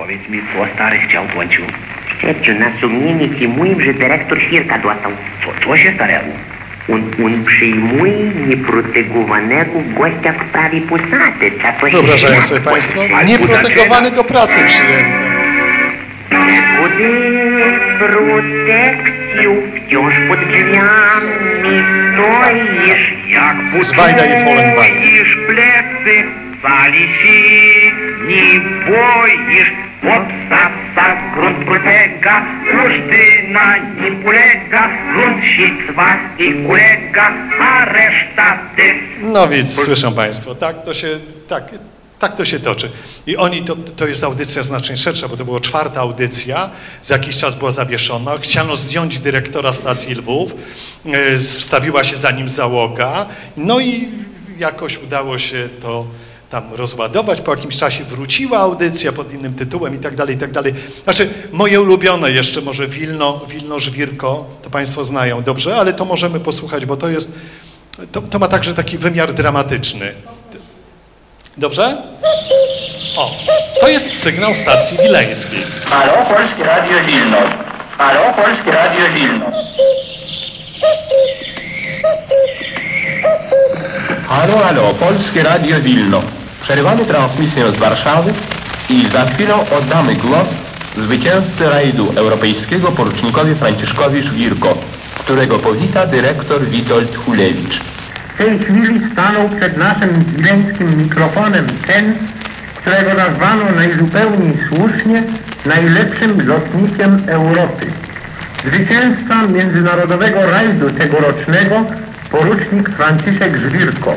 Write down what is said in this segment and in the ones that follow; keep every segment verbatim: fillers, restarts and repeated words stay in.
Powiedz mi, co stary chciał, Błęciu? Szczeciu, na sumienie ci mówił, że dyrektor świerka dostał. Co, co się starego? On, on przyjmuje nieprotegowanego gościa w sprawie posady. Wyobrażają sobie Państwo? Nieprotegowany do pracy przyjęty. Буде protekcją wciąż pod drzwiami stoisz. Jak Zwajda i Follenbein. boisz plecy, sali się nie boisz. Podstawca grunt protega, różdy na nim ulega, grunt sitwa i ulega, a reszta ty. No więc, słyszą Państwo, tak to się, tak, tak to się toczy. I oni, to, to jest audycja znacznie szersza, bo to była czwarta audycja, za jakiś czas była zawieszona. Chciano zdjąć dyrektora stacji Lwów, yy, wstawiła się za nim załoga, no i jakoś udało się to tam rozładować, po jakimś czasie wróciła audycja pod innym tytułem i tak dalej, i tak dalej. Znaczy, moje ulubione jeszcze może Wilno, Wilno Żwirko, to Państwo znają dobrze, ale to możemy posłuchać, bo to jest, to, to ma także taki wymiar dramatyczny. Dobrze? O, to jest sygnał stacji wileńskiej. Halo, Polskie Radio Wilno. Halo, Polskie Radio Wilno. Halo, halo, Polskie Radio Wilno. Przerywamy transmisję z Warszawy i za chwilę oddamy głos zwycięzcy rajdu europejskiego porucznikowi Franciszkowi Żwirko, którego powita dyrektor Witold Hulewicz. W tej chwili stanął przed naszym wileńskim mikrofonem ten, którego nazwano najzupełniej słusznie najlepszym lotnikiem Europy. Zwycięzca międzynarodowego rajdu tegorocznego porucznik Franciszek Żwirko.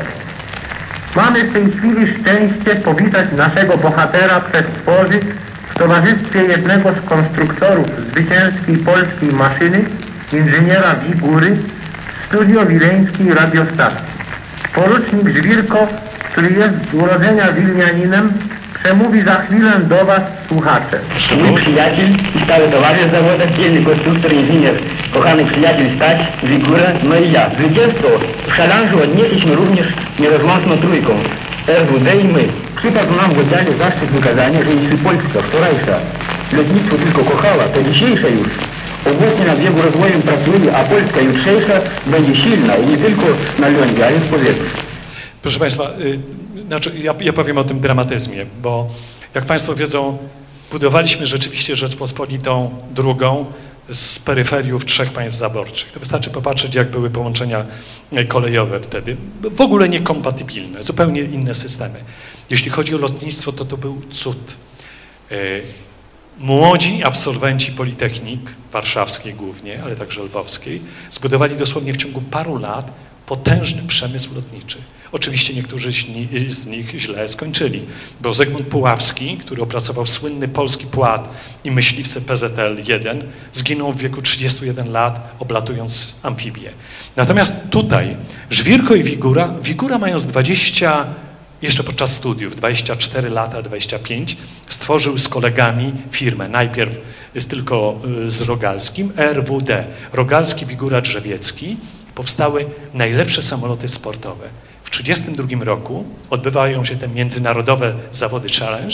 Mamy w tej chwili szczęście powitać naszego bohatera przez tworzy w towarzystwie jednego z konstruktorów zwycięskiej polskiej maszyny, inżyniera Wigury, w studio wileńskiej radiostacji. Porucznik Żwirko, który jest z urodzenia wilnianinem, przemówi za chwilę do Was, słuchacze. Mój przyjaciel i stały towarzysz zawodu, dzielny konstruktor, inżynier, kochany przyjaciel Stać, Wigura, no i ja. Zwycięstwo w szalanżu odnieśliśmy również nierozłączną trójką, R W D i my. Przypadł nam w oddziale zaszczyt wykazania, że jeśli Polska wczorajsza lotnictwo tylko kochała, to dzisiejsze już obecnie na biegu rozwojem pracuje, a Polska jutrzejsza będzie silna i nie tylko na lądzie, ale w powietrzu. Proszę Państwa, y, znaczy ja, ja powiem o tym dramatyzmie, bo jak Państwo wiedzą, budowaliśmy rzeczywiście Rzeczpospolitą drugą z peryferiów trzech państw zaborczych. To wystarczy popatrzeć, jak były połączenia kolejowe wtedy. W ogóle niekompatybilne, zupełnie inne systemy. Jeśli chodzi o lotnictwo, to to był cud. Y, Młodzi absolwenci Politechnik, warszawskiej głównie, ale także lwowskiej, zbudowali dosłownie w ciągu paru lat potężny przemysł lotniczy. Oczywiście niektórzy z nich źle skończyli, bo Zygmunt Puławski, który opracował słynny polski płat i myśliwce P Z L jeden, zginął w wieku trzydziestu jeden lat, oblatując amfibię. Natomiast tutaj Żwirko i Wigura, Wigura mając dwadzieścia, jeszcze podczas studiów, dwadzieścia cztery lata, dwadzieścia pięć, stworzył z kolegami firmę. Najpierw jest tylko z Rogalskim, R W D, Rogalski, Wigura, Drzewiecki. Powstały najlepsze samoloty sportowe. W tysiąc dziewięćset trzydziestym drugim roku odbywają się te międzynarodowe zawody Challenge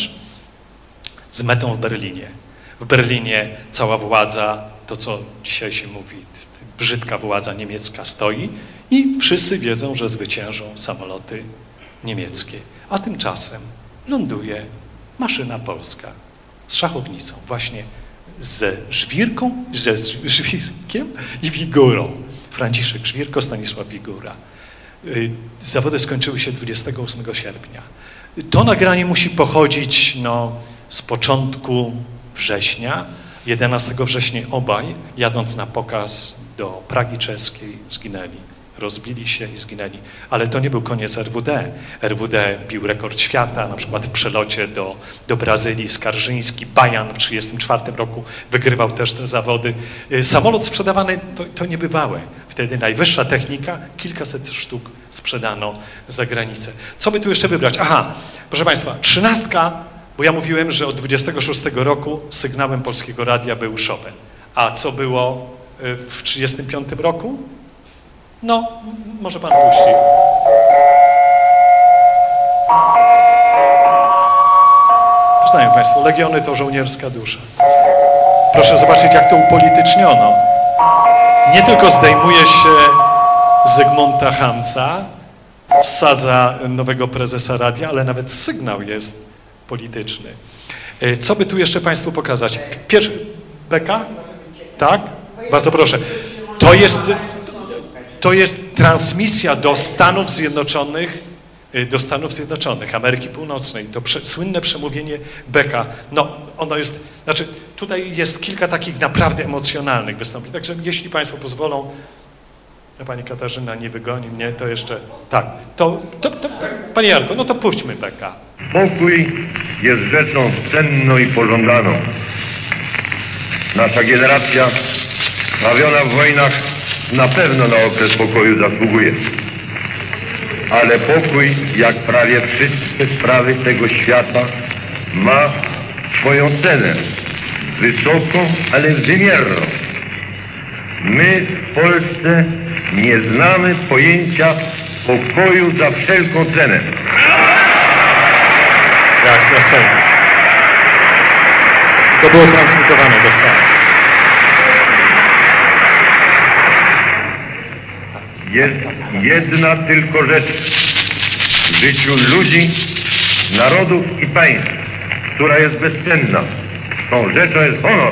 z metą w Berlinie. W Berlinie cała władza, to co dzisiaj się mówi, brzydka władza niemiecka stoi i wszyscy wiedzą, że zwyciężą samoloty niemieckie. A tymczasem ląduje maszyna polska z szachownicą, właśnie ze Żwirką, ze Żwirkiem i Wigurą. Franciszek Żwirko, Stanisław Wigura. Zawody skończyły się dwudziestego ósmego sierpnia. To nagranie musi pochodzić no, z początku września. jedenastego września obaj, jadąc na pokaz do Pragi czeskiej, zginęli. Rozbili się i zginęli. Ale to nie był koniec R W D. R W D bił rekord świata, na przykład w przelocie do, do Brazylii, Skarżyński, Bajan w tysiąc dziewięćset trzydziestym czwartym roku wygrywał też te zawody. Samolot sprzedawany to, to niebywałe. Wtedy najwyższa technika, kilkaset sztuk sprzedano za granicę. Co by tu jeszcze wybrać? Aha, proszę Państwa, trzynastka, bo ja mówiłem, że od dwudziestego szóstego roku sygnałem Polskiego Radia był Chopin. A co było w tysiąc dziewięćset trzydziestym piątym roku? No, może Pan puści. Znają Państwo, legiony to żołnierska dusza. Proszę zobaczyć, jak to upolityczniono. Nie tylko zdejmuje się Zygmunta Hamca, wsadza nowego prezesa radia, ale nawet sygnał jest polityczny. Co by tu jeszcze Państwu pokazać? Pierwszy... Beka? Tak? Bardzo proszę. To jest, to jest transmisja do Stanów Zjednoczonych, do Stanów Zjednoczonych, Ameryki Północnej. To prze, słynne przemówienie Beka. No, ono jest, znaczy tutaj jest kilka takich naprawdę emocjonalnych wystąpień. Także jeśli Państwo pozwolą, no, Pani Katarzyna nie wygoni mnie, to jeszcze, tak. To, to, to, to Panie Janku, no to puśćmy Beka. Pokój jest rzeczą cenną i pożądaną. Nasza generacja, bawiona w wojnach, na pewno na okres pokoju zasługuje. Ale pokój, jak prawie wszystkie sprawy tego świata, ma swoją cenę. Wysoką, ale wymierną. My w Polsce nie znamy pojęcia pokoju za wszelką cenę. Reakcja Sejmu. I to było transmitowane do Stanów. Jest jedna tylko rzecz w życiu ludzi, narodów i państw, która jest bezcenna. Tą rzeczą jest honor.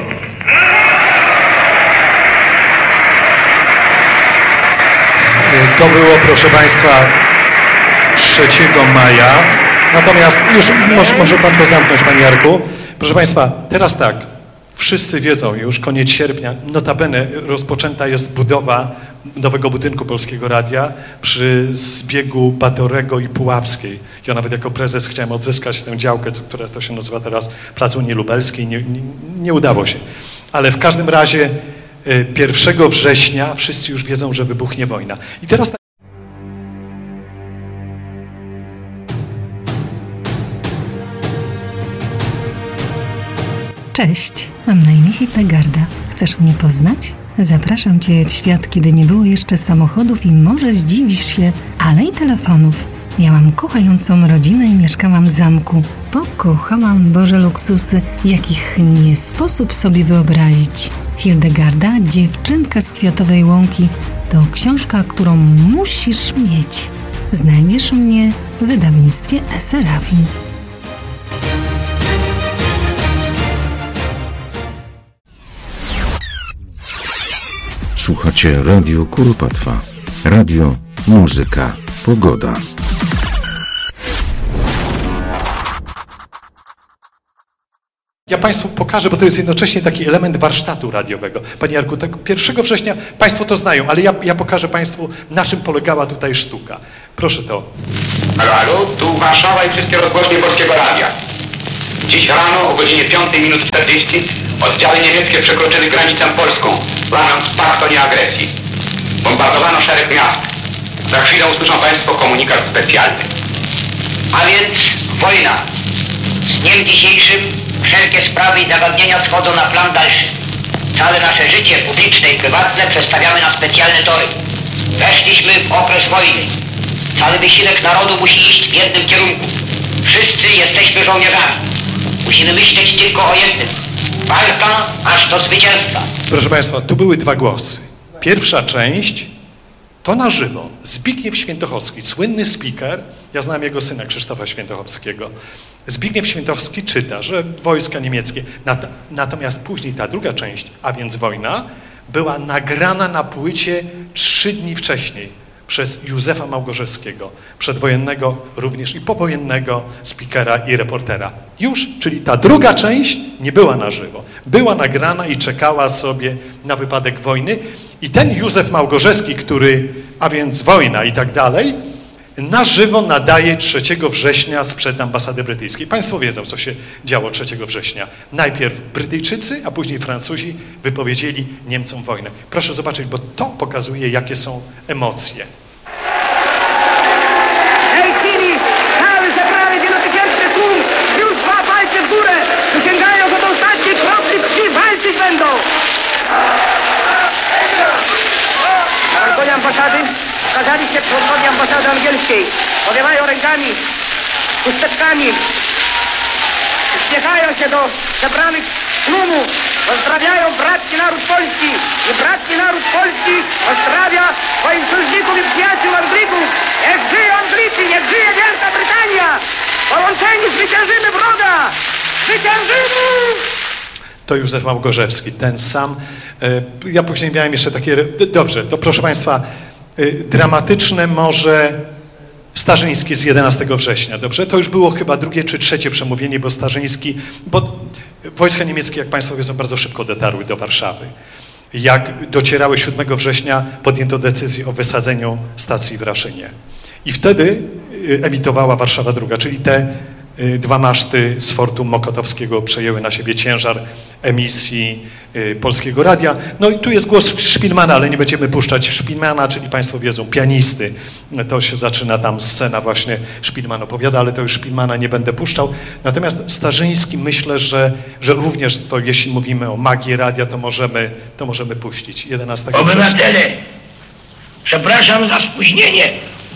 To było, proszę Państwa, trzeciego maja. Natomiast już może, może Pan to zamknąć, Panie Jarku. Proszę Państwa, teraz tak, wszyscy wiedzą już, koniec sierpnia, notabene rozpoczęta jest budowa nowego budynku Polskiego Radia przy zbiegu Batorego i Puławskiej. Ja nawet jako prezes chciałem odzyskać tę działkę, która to się nazywa teraz Plac Unii Lubelskiej. Nie, nie, nie udało się. Ale w każdym razie pierwszego września wszyscy już wiedzą, że wybuchnie wojna. I teraz tak. Cześć, mam na imię Hildegarda. Chcesz mnie poznać? Zapraszam Cię w świat, kiedy nie było jeszcze samochodów i może zdziwisz się, ale i telefonów. Miałam kochającą rodzinę i mieszkałam w zamku. Pokochałam Boże luksusy, jakich nie sposób sobie wyobrazić. Hildegarda, dziewczynka z Kwiatowej Łąki, to książka, którą musisz mieć. Znajdziesz mnie w wydawnictwie Serafin. Słuchacie Radio Kuropatwa. Radio, muzyka, pogoda. Ja Państwu pokażę, bo to jest jednocześnie taki element warsztatu radiowego. Panie Jarku, tak pierwszego września Państwo to znają, ale ja, ja pokażę Państwu, na czym polegała tutaj sztuka. Proszę to. Halo, halo, tu Warszawa i wszystkie rozgłośnie Polskiego Radia. Dziś rano o godzinie piątej minut czterdzieści oddziały niemieckie przekroczyły granicę polską, łamiąc pakt o nieagresji. Bombardowano szereg miast. Za chwilę usłyszą Państwo komunikat specjalny. A więc wojna. Z dniem dzisiejszym wszelkie sprawy i zagadnienia schodzą na plan dalszy. Całe nasze życie publiczne i prywatne przestawiamy na specjalne tory. Weszliśmy w okres wojny. Cały wysiłek narodu musi iść w jednym kierunku. Wszyscy jesteśmy żołnierzami. Musimy myśleć tylko o jednym. Walka aż do zwycięstwa. Proszę Państwa, tu były dwa głosy. Pierwsza część to na żywo. Zbigniew Świętochowski, słynny speaker, ja znam jego syna Krzysztofa Świętochowskiego. Zbigniew Świętochowski czyta, że wojska niemieckie, nat natomiast później ta druga część, a więc wojna, była nagrana na płycie trzy dni wcześniej przez Józefa Małgorzewskiego, przedwojennego również i powojennego speakera i reportera. Już, czyli ta druga część nie była na żywo. Była nagrana i czekała sobie na wypadek wojny. I ten Józef Małgorzewski, który, a więc wojna i tak dalej, na żywo nadaje trzeciego września sprzed ambasady brytyjskiej. Państwo wiedzą, co się działo trzeciego września. Najpierw Brytyjczycy, a później Francuzi wypowiedzieli Niemcom wojnę. Proszę zobaczyć, bo to pokazuje, jakie są emocje. Hej, Kini! Cały zebrany wielotysięczny tłum już dwa palce w górę! Wysięgają go do ostatniej kropli krwi, walczyć będą! Na balkonie ambasady ukazali się członkowie ambasady angielskiej. Powiewają rękami, chusteczkami. uśmiechają się do zebranych tłumów, pozdrawiają bratki naród polski i bratki naród polski pozdrawia swoich sojuszników i przyjaciół Anglików. Niech żyje Anglicy, niech żyje Wielka Brytania! Połączeni zwyciężymy wroga! Zwyciężymy! To Józef Małgorzewski, ten sam. Ja później miałem jeszcze takie... Dobrze, to proszę Państwa, dramatyczne może Starzyński z jedenastego września, dobrze? To już było chyba drugie czy trzecie przemówienie, bo Starzyński... Bo wojska niemieckie, jak Państwo wiedzą, bardzo szybko dotarły do Warszawy. Jak docierały siódmego września, podjęto decyzję o wysadzeniu stacji w Raszynie. I wtedy emitowała Warszawa druga, czyli te dwa maszty z fortu Mokotowskiego przejęły na siebie ciężar emisji Polskiego Radia. No i tu jest głos Szpilmana, ale nie będziemy puszczać Szpilmana, czyli Państwo wiedzą, pianisty. To się zaczyna tam scena właśnie, Szpilman opowiada, ale to już Szpilmana nie będę puszczał. Natomiast Starzyński, myślę, że, że również to, jeśli mówimy o magii radia, to możemy, to możemy puścić. jedenastego września. Obywatele, przepraszam za spóźnienie,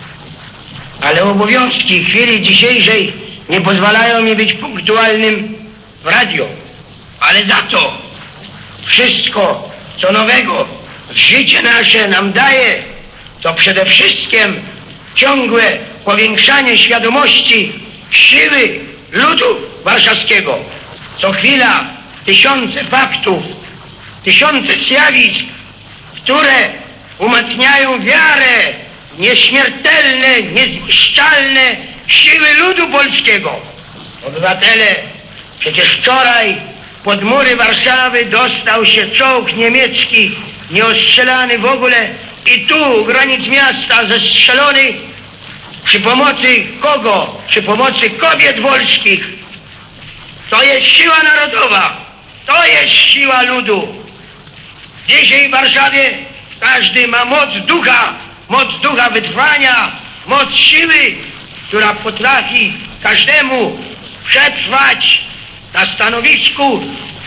ale obowiązki chwili dzisiejszej nie pozwalają mi być punktualnym w radio, ale za to wszystko, co nowego życie nasze nam daje, to przede wszystkim ciągłe powiększanie świadomości siły ludu warszawskiego. Co chwila tysiące faktów, tysiące zjawisk, które umacniają wiarę w nieśmiertelne, niezniszczalne siły ludu polskiego. Obywatele, przecież wczoraj pod mury Warszawy dostał się czołg niemiecki, nieostrzelany w ogóle, i tu u granic miasta zestrzelony przy pomocy kogo? Przy pomocy kobiet wolskich. To jest siła narodowa, to jest siła ludu. Dzisiaj w Warszawie każdy ma moc ducha, moc ducha wytrwania, moc siły, która potrafi każdemu przetrwać na stanowisku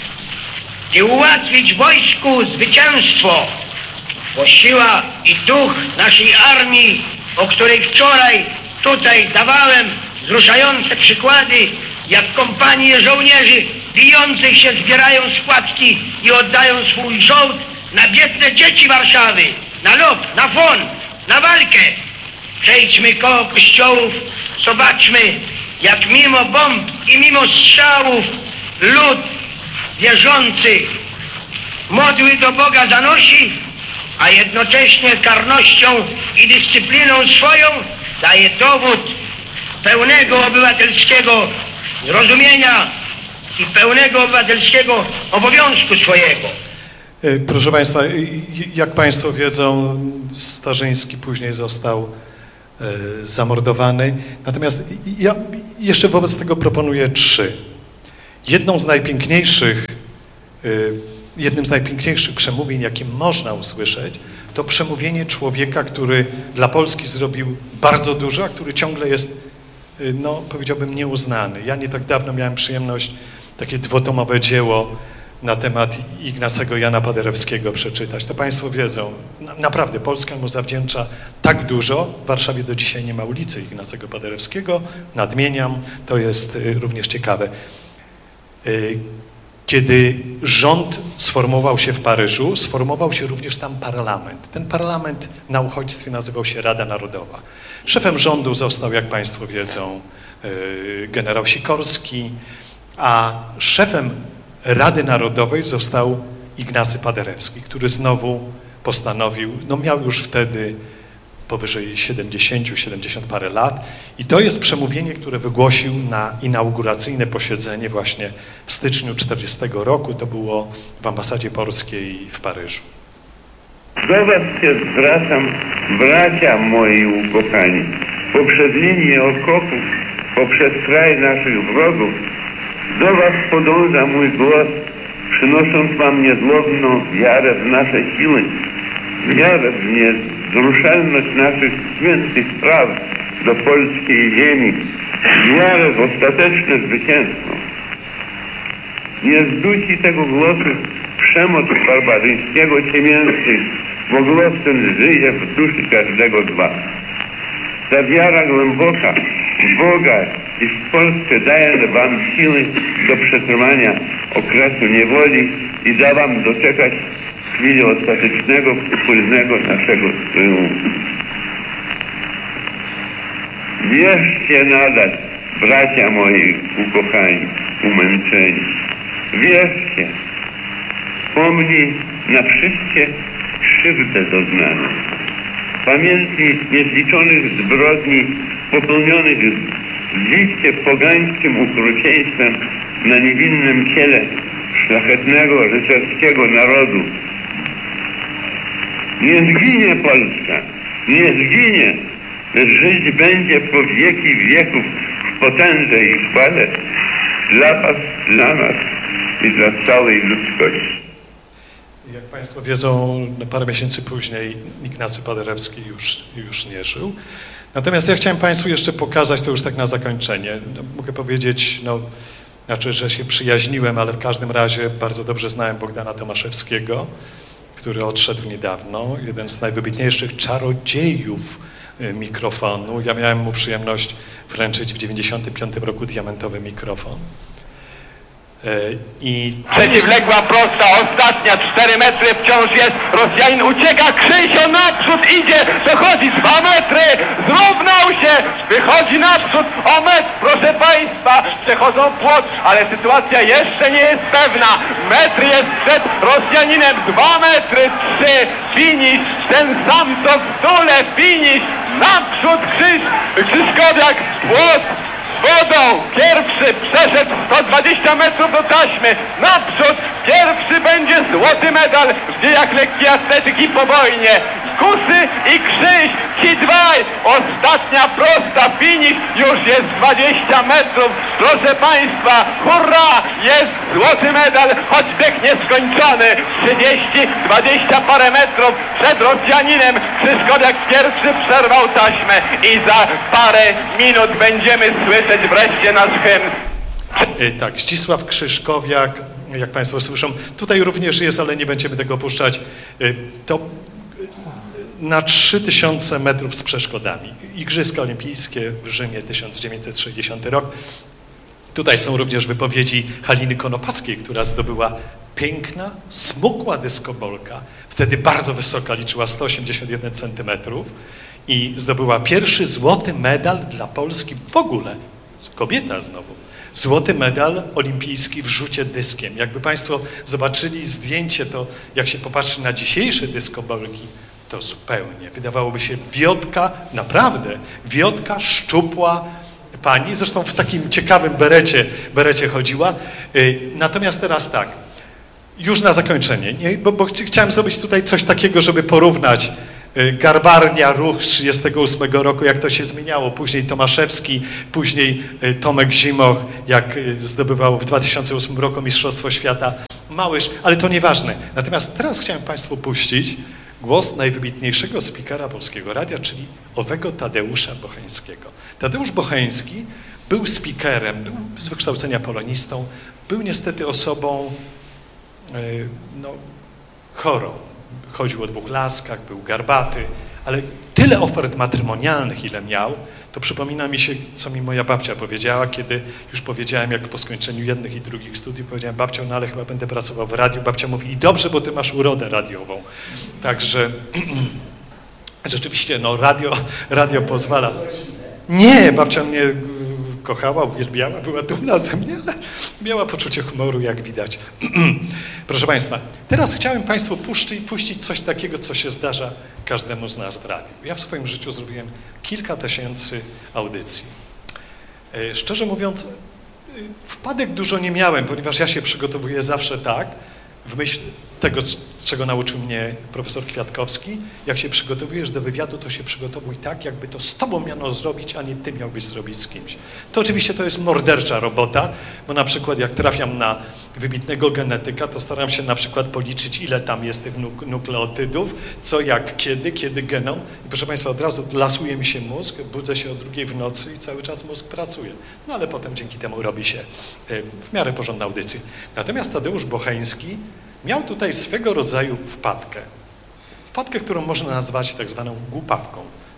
i ułatwić wojsku zwycięstwo. Bo siła i duch naszej armii, o której wczoraj tutaj dawałem wzruszające przykłady, jak kompanie żołnierzy bijących się zbierają składki i oddają swój żołd na biedne dzieci Warszawy, na lob, na fon, na walkę. Przejdźmy koło kościołów, zobaczmy, jak mimo bomb i mimo strzałów lud wierzący modły do Boga zanosi, a jednocześnie karnością i dyscypliną swoją daje dowód pełnego obywatelskiego zrozumienia i pełnego obywatelskiego obowiązku swojego. Proszę Państwa, jak Państwo wiedzą, Starzyński później został zamordowany. Natomiast ja jeszcze wobec tego proponuję trzy. Jedną z najpiękniejszych, jednym z najpiękniejszych przemówień, jakie można usłyszeć, to przemówienie człowieka, który dla Polski zrobił bardzo dużo, a który ciągle jest, no powiedziałbym, nieuznany. Ja nie tak dawno miałem przyjemność takie dwutomowe dzieło na temat Ignacego Jana Paderewskiego przeczytać. To Państwo wiedzą, naprawdę Polska mu zawdzięcza tak dużo. W Warszawie do dzisiaj nie ma ulicy Ignacego Paderewskiego. Nadmieniam, to jest również ciekawe. Kiedy rząd sformował się w Paryżu, sformował się również tam parlament. Ten parlament na uchodźstwie nazywał się Rada Narodowa. Szefem rządu został, jak Państwo wiedzą, generał Sikorski, a szefem Rady Narodowej został Ignacy Paderewski, który znowu postanowił, no miał już wtedy powyżej siedemdziesiąt, siedemdziesiąt parę lat i to jest przemówienie, które wygłosił na inauguracyjne posiedzenie właśnie w styczniu czterdziestego roku, to było w ambasadzie polskiej w Paryżu. Do was się zwracam, bracia moi ukochani, poprzez linię okopów, poprzez kraj naszych wrogów, do was podąża mój głos, przynosząc wam niezłomną wiarę w nasze siły, wiarę w niewzruszalność naszych świętych praw do polskiej ziemi, wiarę w ostateczne zwycięstwo. Nie zdusi tego głosu przemoc barbarzyńskiego ciemiężcy, bo głos ten żyje w duszy każdego z was. Ta wiara głęboka Boga i w Polsce daje wam siły do przetrwania okresu niewoli i da wam doczekać chwili ostatecznego, wspólnego naszego triumfu. Wierzcie nadal, bracia moi ukochani, umęczeni. Wierzcie, pomnij na wszystkie krzywdę doznane. Pamiętni niezliczonych zbrodni popełnionych w liście pogańskim okrucieństwem na niewinnym ciele szlachetnego rycerskiego narodu. Nie zginie Polska, nie zginie, lecz żyć będzie po wieki wieków w potędze i chwale dla was, dla nas i dla całej ludzkości. Jak Państwo wiedzą, no parę miesięcy później Ignacy Paderewski już, już nie żył. Natomiast ja chciałem Państwu jeszcze pokazać, to już tak na zakończenie, no, mogę powiedzieć, no, znaczy, że się przyjaźniłem, ale w każdym razie bardzo dobrze znałem Bogdana Tomaszewskiego, który odszedł niedawno, jeden z najwybitniejszych czarodziejów mikrofonu. Ja miałem mu przyjemność wręczyć w dziewięćdziesiątym piątym roku diamentowy mikrofon. I przeciwległa prosta, ostatnia, cztery metry wciąż jest, Rosjanin ucieka, Krzysio naprzód idzie, dochodzi dwa metry, zrównał się, wychodzi naprzód, o metr, proszę Państwa, przechodzą płot, ale sytuacja jeszcze nie jest pewna, metr jest przed Rosjaninem, dwa metry, trzy, finisz, ten sam co w stule, finisz, naprzód Krzyś, Krzyszkowiak, płot, wodą, pierwszy przeszedł sto dwadzieścia metrów do taśmy, naprzód, pierwszy będzie złoty medal w dziejach lekkiej atletyki po wojnie. Kusy i Krzyś, ci dwaj, ostatnia prosta, finisz, już jest dwadzieścia metrów, proszę Państwa, hurra, jest złoty medal, choć bieg nieskończony, trzydzieści, dwadzieścia parę metrów przed Rosjaninem, Krzyszkowiak pierwszy przerwał taśmę i za parę minut będziemy słyszeć wreszcie nasz hymn. Tak, Zdzisław Krzyszkowiak, jak Państwo słyszą, tutaj również jest, ale nie będziemy tego puszczać, to na trzy tysiące metrów z przeszkodami. Igrzyska Olimpijskie w Rzymie, tysiąc dziewięćset sześćdziesiąty rok. Tutaj są również wypowiedzi Haliny Konopackiej, która zdobyła piękna, smukła dyskobolka, wtedy bardzo wysoka, liczyła sto osiemdziesiąt jeden centymetrów i zdobyła pierwszy złoty medal dla Polski w ogóle, kobieta znowu, złoty medal olimpijski w rzucie dyskiem. Jakby Państwo zobaczyli zdjęcie, to jak się popatrzy na dzisiejsze dyskobolki, to zupełnie, wydawałoby się, wiotka, naprawdę, wiotka, szczupła pani, zresztą w takim ciekawym berecie, berecie chodziła. Natomiast teraz tak, już na zakończenie, nie? Bo, bo chciałem zrobić tutaj coś takiego, żeby porównać Garbarnia, ruch z trzydziestego ósmego roku, jak to się zmieniało. Później Tomaszewski, później Tomek Zimoch, jak zdobywał w dwa tysiące ósmym roku Mistrzostwo Świata. Małysz, ale to nieważne. Natomiast teraz chciałem Państwu puścić głos najwybitniejszego speakera Polskiego Radia, czyli owego Tadeusza Bocheńskiego. Tadeusz Bocheński był speakerem, był z wykształcenia polonistą, był niestety osobą no, chorą. Chodził o dwóch laskach, był garbaty, ale tyle ofert matrymonialnych, ile miał, to przypomina mi się, co mi moja babcia powiedziała, kiedy już powiedziałem, jak po skończeniu jednych i drugich studiów, powiedziałem, babcią, no ale chyba będę pracował w radiu. Babcia mówi, i dobrze, bo ty masz urodę radiową. Także rzeczywiście, no radio, radio pozwala. Nie, babcia mnie kochała, uwielbiała, była dumna ze mnie, ale miała poczucie humoru, jak widać. Proszę Państwa, teraz chciałem Państwu puścić, puścić coś takiego, co się zdarza każdemu z nas w radiu. Ja w swoim życiu zrobiłem kilka tysięcy audycji. Szczerze mówiąc, wpadek dużo nie miałem, ponieważ ja się przygotowuję zawsze tak, w myśl tego, czego nauczył mnie profesor Kwiatkowski, jak się przygotowujesz do wywiadu, to się przygotowuj tak, jakby to z tobą miano zrobić, a nie ty miałbyś zrobić z kimś. To oczywiście to jest mordercza robota, bo na przykład jak trafiam na wybitnego genetyka, to staram się na przykład policzyć, ile tam jest tych nuk nukleotydów, co, jak, kiedy, kiedy genom. I proszę Państwa, od razu lasuje mi się mózg, budzę się o drugiej w nocy i cały czas mózg pracuje. No ale potem dzięki temu robi się w miarę porządna audycja. Natomiast Tadeusz Bocheński miał tutaj swego rodzaju wpadkę. Wpadkę, którą można nazwać tak zwaną głupawką.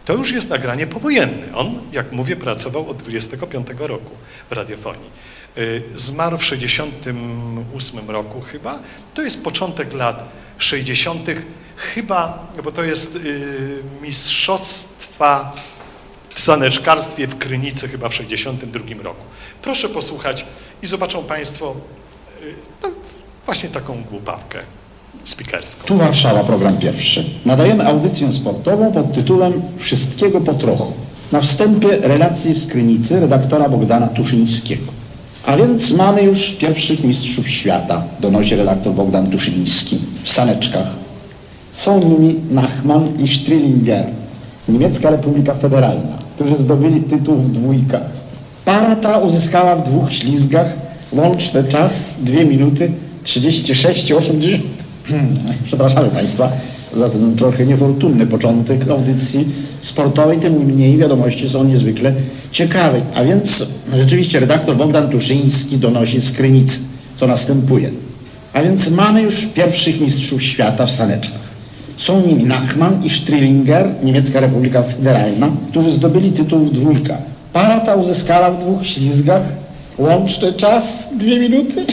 To już jest nagranie powojenne. On, jak mówię, pracował od dwudziestego piątego roku w radiofonii. Zmarł w sześćdziesiątym ósmym roku chyba. To jest początek lat sześćdziesiątych. Chyba, bo to jest mistrzostwa w saneczkarstwie w Krynicy chyba w sześćdziesiątym drugim roku. Proszę posłuchać i zobaczą Państwo no, właśnie taką głupawkę speakerską. Tu Warszawa, program pierwszy. Nadajemy audycję sportową pod tytułem Wszystkiego po trochu. Na wstępie relacje z Krynicy redaktora Bogdana Tuszyńskiego. A więc mamy już pierwszych mistrzów świata, donosi redaktor Bogdan Tuszyński, w saneczkach. Są nimi Nachman i Strillinger, Niemiecka Republika Federalna, którzy zdobyli tytuł w dwójkach. Para ta uzyskała w dwóch ślizgach łączny czas dwie minuty trzydzieści sześć i osiemdziesiąt. Przepraszamy Państwa za ten trochę niefortunny początek audycji sportowej, tym niemniej wiadomości są niezwykle ciekawe. A więc rzeczywiście redaktor Bogdan Tuszyński donosi z Krynicy, co następuje. A więc mamy już pierwszych mistrzów świata w saneczkach. Są nimi Nachman i Strillinger, Niemiecka Republika Federalna, którzy zdobyli tytuł w dwójkach. Para ta uzyskała w dwóch ślizgach łączny czas dwie minuty.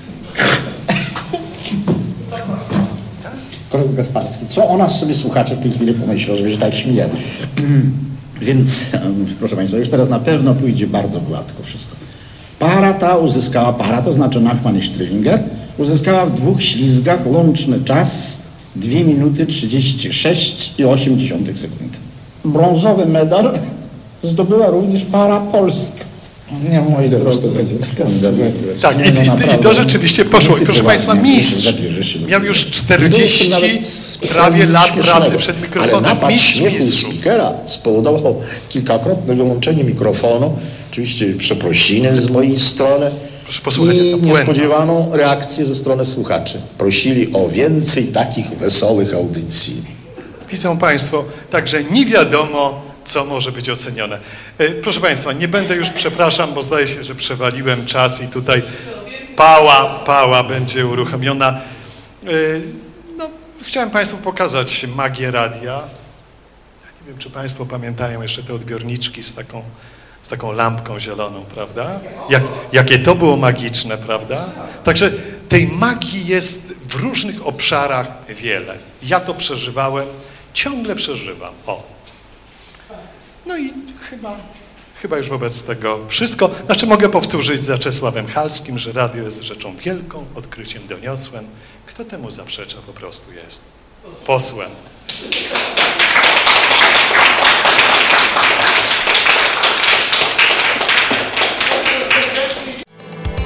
Kolego Gasparski, co o nas sobie słuchacze w tej chwili pomyślą, żeby się tak śmieli. Więc, proszę Państwa, już teraz na pewno pójdzie bardzo gładko wszystko. Para ta uzyskała, para to znaczy Nachman i Strillinger, uzyskała w dwóch ślizgach łączny czas dwie minuty trzydzieści sześć i osiem dziesiątych sekundy. Brązowy medal zdobyła również para polska. Nie, moi drodzy, to będzie skandal. Tak, i, i, i to rzeczywiście poszło. I proszę Państwa, mistrz miał już czterdzieści prawie lat pracy przed mikrofonem. Ale napad śmiechu mistrzów. speakera spowodował kilkakrotne wyłączenie mikrofonu, oczywiście przeprosiny z mojej strony i niespodziewaną reakcję ze strony słuchaczy. Prosili o więcej takich wesołych audycji. Widzą Państwo, także nie wiadomo, co może być ocenione. Proszę Państwa, nie będę już, przepraszam, bo zdaje się, że przewaliłem czas i tutaj pała, pała będzie uruchomiona. No, chciałem Państwu pokazać magię radia. Ja nie wiem, czy Państwo pamiętają jeszcze te odbiorniczki z taką, z taką lampką zieloną, prawda? Jak, jakie to było magiczne, prawda? Także tej magii jest w różnych obszarach wiele. Ja to przeżywałem, ciągle przeżywam. O. No i chyba, chyba już wobec tego wszystko. Znaczy mogę powtórzyć za Czesławem Halskim, że radio jest rzeczą wielką, odkryciem doniosłym. Kto temu zaprzecza, po prostu jest posłem.